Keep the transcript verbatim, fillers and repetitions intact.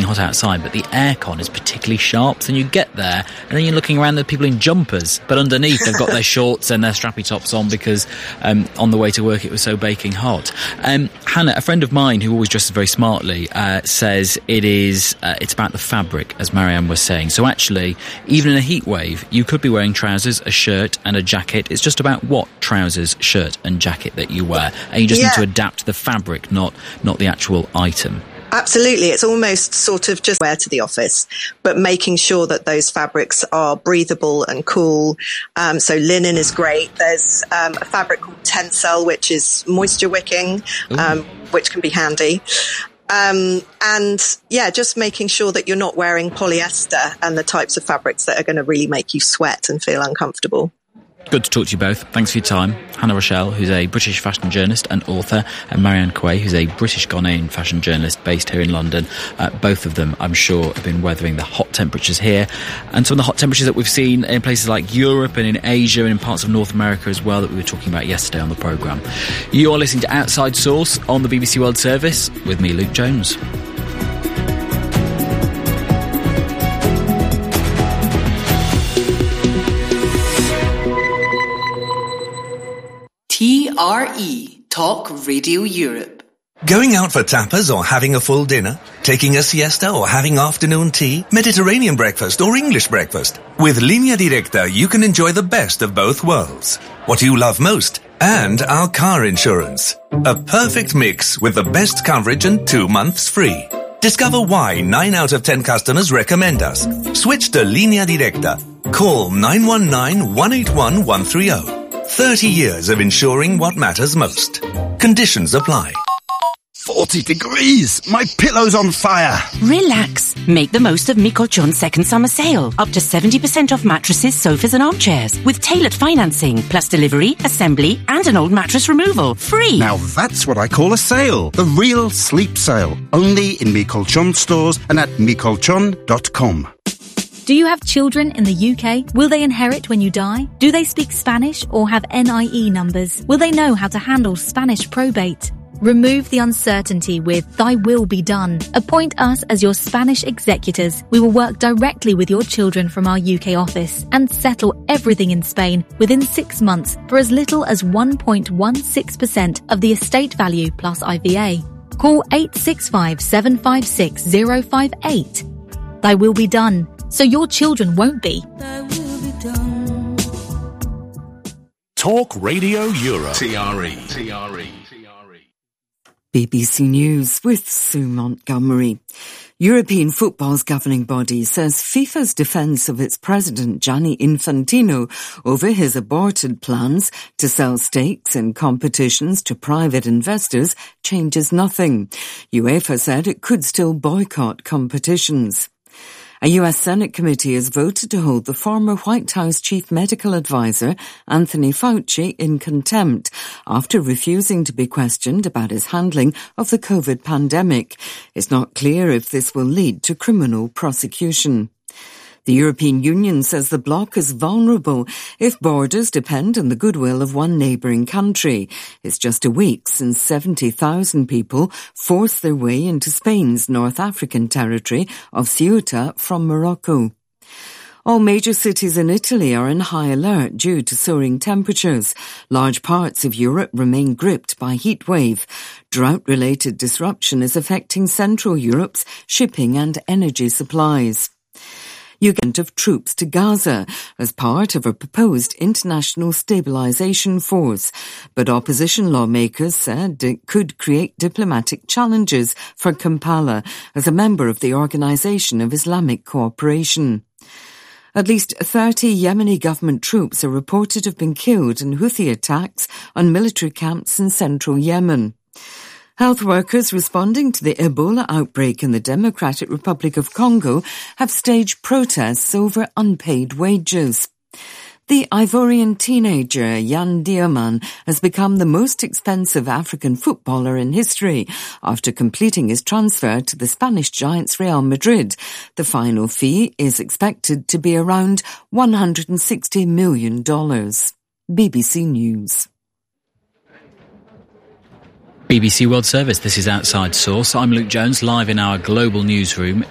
baking hot outside, but the aircon is particularly sharp. So you get there, and then you're looking around at people in jumpers, but underneath they've got their shorts and their strappy tops on because um, on the way to work it was so baking hot. Um, Hannah, a friend of mine who always dresses very smartly, uh, says it is uh, it's about the fabric, as Marianne was saying. So actually, even in a heat wave, you could be wearing trousers, a shirt and a jacket. It's just about what trousers, shirt and jacket that you wear, and you just yeah. need to adapt the fabric, not not the actual item. Absolutely. It's almost sort of just wear to the office, but making sure that those fabrics are breathable and cool. Um, so linen is great. There's um, a fabric called Tencel, which is moisture wicking, um, which can be handy. Um, and yeah, just making sure that you're not wearing polyester and the types of fabrics that are going to really make you sweat and feel uncomfortable. Good to talk to you both. Thanks for your time. Hannah Rochelle, who's a British fashion journalist and author, and Marianne Quay, who's a British Ghanaian fashion journalist based here in London. Uh, both of them, I'm sure, have been weathering the hot temperatures here and some of the hot temperatures that we've seen in places like Europe and in Asia and in parts of North America as well that we were talking about yesterday on the programme. You are listening to Outside Source on the B B C World Service with me, Luke Jones. T R E, Talk Radio Europe. Going out for tapas or having a full dinner? Taking a siesta or having afternoon tea? Mediterranean breakfast or English breakfast? With Línea Directa, you can enjoy the best of both worlds. What you love most and our car insurance. A perfect mix with the best coverage and two months free. Discover why nine out of ten customers recommend us. Switch to Línea Directa. Call nine one nine, one eight one, one three zero. thirty years of ensuring what matters most. Conditions apply. forty degrees! My pillow's on fire! Relax. Make the most of Mi Colchon's second summer sale. Up to seventy percent off mattresses, sofas and armchairs. With tailored financing, plus delivery, assembly and an old mattress removal. Free! Now that's what I call a sale. The real sleep sale. Only in Mi Colchon stores and at mi colchon dot com. Do you have children in the U K? Will they inherit when you die? Do they speak Spanish or have N I E numbers? Will they know how to handle Spanish probate? Remove the uncertainty with Thy Will Be Done. Appoint us as your Spanish executors. We will work directly with your children from our U K office and settle everything in Spain within six months for as little as one point one six percent of the estate value plus I V A. Call eight six five, seven five six, zero five eight. Thy Will Be Done. So your children won't be. Talk Radio Europe. T R E. T R E. B B C News with Sue Montgomery. European football's governing body says FIFA's defence of its president Gianni Infantino over his aborted plans to sell stakes in competitions to private investors changes nothing. UEFA said it could still boycott competitions. A U S Senate committee has voted to hold the former White House chief medical advisor, Anthony Fauci, in contempt after refusing to be questioned about his handling of the COVID pandemic. It's not clear if this will lead to criminal prosecution. The European Union says the bloc is vulnerable if borders depend on the goodwill of one neighbouring country. It's just a week since seventy thousand people forced their way into Spain's North African territory of Ceuta from Morocco. All major cities in Italy are in high alert due to soaring temperatures. Large parts of Europe remain gripped by heat wave. Drought-related disruption is affecting Central Europe's shipping and energy supplies. Uganda of troops to Gaza as part of a proposed international stabilisation force, but opposition lawmakers said it could create diplomatic challenges for Kampala as a member of the Organisation of Islamic Cooperation. At least thirty Yemeni government troops are reported to have been killed in Houthi attacks on military camps in central Yemen. Health workers responding to the Ebola outbreak in the Democratic Republic of Congo have staged protests over unpaid wages. The Ivorian teenager Yan Diaman has become the most expensive African footballer in history after completing his transfer to the Spanish giants Real Madrid. The final fee is expected to be around one hundred sixty million dollars. B B C News. B B C World Service, this is Outside Source. I'm Luke Jones, live in our global newsroom